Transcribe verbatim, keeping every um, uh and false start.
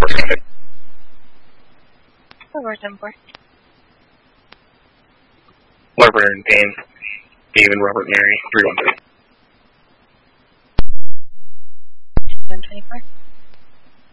Over ten four. Larber and Dane, Dave and Robert Mary, three one three. one twenty-four.